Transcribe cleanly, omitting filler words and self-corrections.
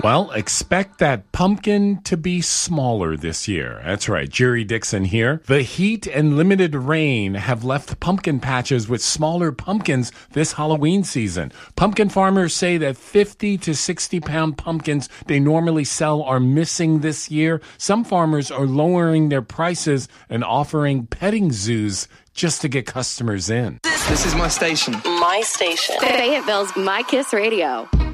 Well, expect that pumpkin to be smaller this year. That's right. Jerry Dixon here. The heat and limited rain have left pumpkin patches with smaller pumpkins this Halloween season. Pumpkin farmers say that 50 to 60-pound pumpkins they normally sell are missing this year. Some farmers are lowering their prices and offering petting zoos just to get customers in. This is my station. My station. Fayetteville's My Kiss Radio.